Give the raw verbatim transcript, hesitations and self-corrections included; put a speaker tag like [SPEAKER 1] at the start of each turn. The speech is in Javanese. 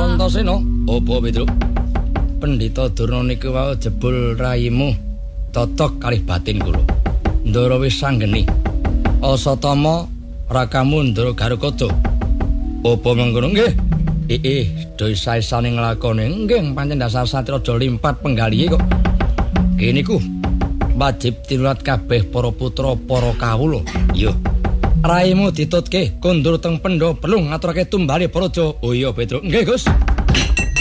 [SPEAKER 1] Antasena, apa Petruk? Pendhita Durna niku wau jebul raimu cocok kalih batin kula. Ndara wis sanggeni. Asatama rakamu Ndara Garukoco. Apa mengkono nggih? Ih, doi saesane nglakone nggih pancen dasar satria aja limpat penggalihe kok. Kene niku wajib tinurat kabeh para putra para kawula. Yo. Raimu ditutke kondur teng pendha perlu ngaturake tumbale praja. Oh iya Petruk. Nggih, Gus.